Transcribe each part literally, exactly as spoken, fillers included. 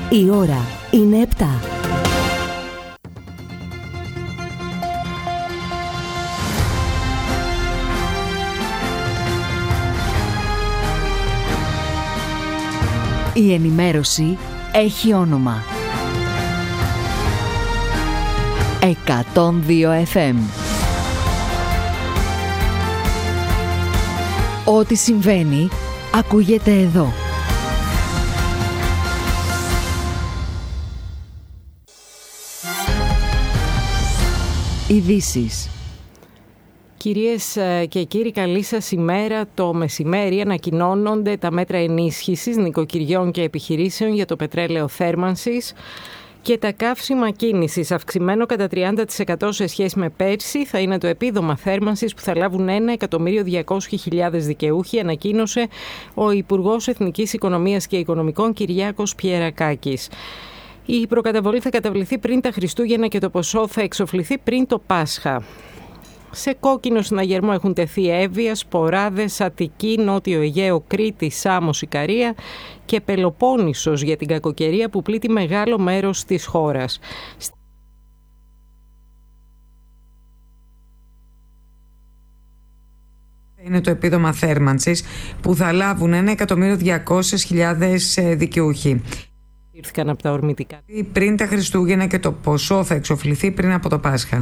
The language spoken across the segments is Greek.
Η ώρα είναι επτά. Η ενημέρωση έχει όνομα. εκατόν δύο εφ εμ. Ό,τι συμβαίνει, ακούγεται εδώ. Ειδήσεις. Κυρίες και κύριοι, καλή σας ημέρα. Το μεσημέρι ανακοινώνονται τα μέτρα ενίσχυσης νοικοκυριών και επιχειρήσεων για το πετρέλαιο θέρμανσης και τα καύσιμα κίνησης. Αυξημένο κατά τριάντα τοις εκατό σε σχέση με πέρσι θα είναι το επίδομα θέρμανσης που θα λάβουν ένα εκατομμύριο διακόσιες χιλιάδες δικαιούχοι, ανακοίνωσε ο Υπουργός Εθνικής Οικονομίας και Οικονομικών Κυριάκος Πιερακάκης. Η προκαταβολή θα καταβληθεί πριν τα Χριστούγεννα και το ποσό θα εξοφληθεί πριν το Πάσχα. Σε κόκκινο συναγερμό έχουν τεθεί Εύβοια, Σποράδες, Αττική, Νότιο Αιγαίο, Κρήτη, Σάμος, Ικαρία και Πελοπόννησος για την κακοκαιρία που πλήττει μεγάλο μέρος της χώρας. Είναι το επίδομα θέρμανσης που θα λάβουν ένα εκατομμύριο διακόσιες χιλιάδες δικαιούχοι. Ήρθαν από τα ορμητικά. Πριν τα Χριστούγεννα και το ποσό θα εξοφληθεί πριν από το Πάσχα.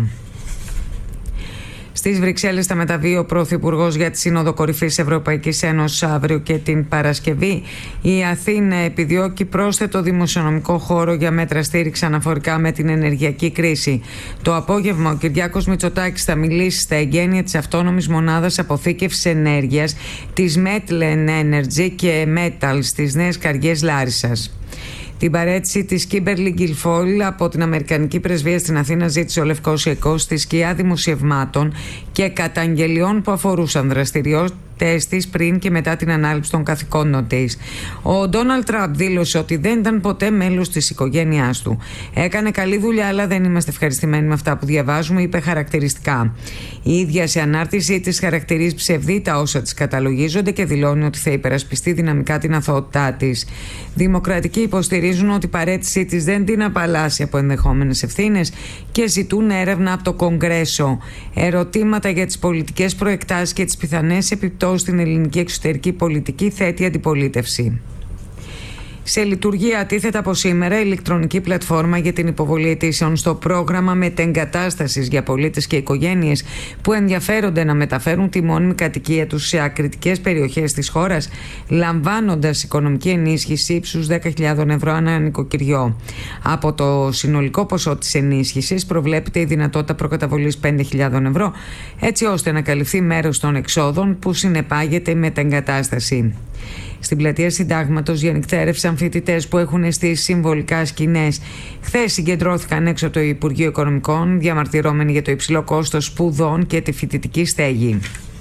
Στις Βρυξέλλες θα μεταβεί ο Πρωθυπουργός για τη Σύνοδο Κορυφής Ευρωπαϊκής Ένωσης αύριο και την Παρασκευή. Η Αθήνα επιδιώκει πρόσθετο δημοσιονομικό χώρο για μέτρα στήριξη αναφορικά με την ενεργειακή κρίση. Το απόγευμα ο Κυριάκος Μητσοτάκης θα μιλήσει στα εγγένεια της αυτόνομης μονάδας αποθήκευσης ενέργειας της Metlen Energy και Metal στις Νέες Καριές Λάρισσας. Την παρέτηση της Kimberly Guilfoyle από την Αμερικανική Πρεσβεία στην Αθήνα ζήτησε ο Λευκός Οίκος στη σκιά δημοσιευμάτων και καταγγελιών που αφορούσαν δραστηριότητες της πριν και μετά την ανάληψη των καθηκόντων της. Ο Ντόναλντ Τραμπ δήλωσε ότι δεν ήταν ποτέ μέλος της οικογένειάς του. Έκανε καλή δουλειά, αλλά δεν είμαστε ευχαριστημένοι με αυτά που διαβάζουμε, είπε χαρακτηριστικά. Η ίδια σε ανάρτησή της χαρακτηρίζει ψευδή τα όσα της καταλογίζονται και δηλώνει ότι θα υπερασπιστεί δυναμικά την αθωότητά της. Δημοκρατικοί υποστηρίζουν ότι η παρέτησή της δεν την απαλλάσσει από ενδεχόμενες ευθύνες και ζητούν έρευνα από το Κογκρέσο. Ερωτήματα για τις πολιτικές προεκτάσεις και τις πιθανές επιπτώσεις στην ελληνική εξωτερική πολιτική θέτει η αντιπολίτευση. Σε λειτουργία τίθεται από σήμερα η ηλεκτρονική πλατφόρμα για την υποβολή αιτήσεων στο πρόγραμμα μετεγκατάστασης για πολίτες και οικογένειες που ενδιαφέρονται να μεταφέρουν τη μόνιμη κατοικία τους σε ακριτικές περιοχές της χώρας, λαμβάνοντας οικονομική ενίσχυση ύψους δέκα χιλιάδες ευρώ ανά νοικοκυριό. Από το συνολικό ποσό της ενίσχυσης προβλέπεται η δυνατότητα προκαταβολής πέντε χιλιάδες ευρώ, έτσι ώστε να καλυφθεί μέρος των εξόδων που συνεπάγεται η μετεγκατάσταση. Στην πλατεία Συντάγματος διανυκτέρευσαν φοιτητές που έχουν στήσει συμβολικά σκηνές. Χθες συγκεντρώθηκαν έξω από το Υπουργείο Οικονομικών, διαμαρτυρώμενοι για το υψηλό κόστος σπουδών και τη φοιτητική στέγη.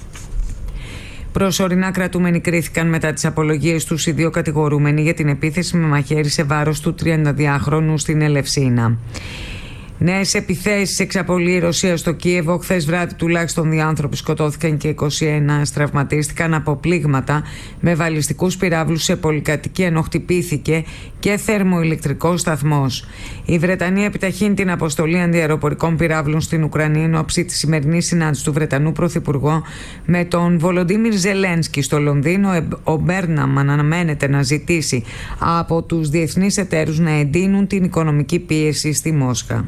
Προσωρινά κρατούμενοι κρίθηκαν μετά τις απολογίες τους οι δύο κατηγορούμενοι για την επίθεση με μαχαίρι σε βάρος του τριανταδυάχρονου στην Ελευσίνα. Νέες επιθέσεις εξαπολύει η Ρωσία στο Κίεβο. Χθες βράδυ τουλάχιστον δύο άνθρωποι σκοτώθηκαν και είκοσι ένα τραυματίστηκαν από πλήγματα με βαλιστικούς πυράβλους σε πολυκατοικία, ενώ χτυπήθηκε και θερμοηλεκτρικός σταθμός. Η Βρετανία επιταχύνει την αποστολή αντιαεροπορικών πυράβλων στην Ουκρανία εν ώψη τη σημερινή συνάντηση του Βρετανού Πρωθυπουργού με τον Βολοντίμιρ Ζελένσκι στο Λονδίνο. Ο Μπέρναμ αναμένεται να ζητήσει από τους διεθνείς εταίρους να εντείνουν την οικονομική πίεση στη Μόσχα.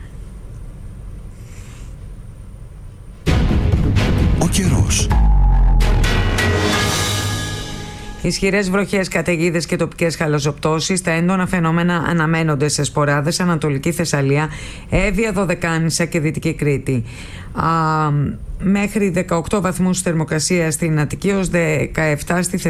Ο καιρός. Ισχυρές βροχές, καταιγίδες και τοπικές χαλαζοπτώσεις. Τα έντονα φαινόμενα αναμένονται σε Σποράδες, Ανατολική Θεσσαλία, Εύβοια, Δωδεκάνησα και Δυτική Κρήτη. Α, μέχρι δεκαοκτώ βαθμούς θερμοκρασία στην Αττική, ως δεκαεπτά στη Θεσσαλία.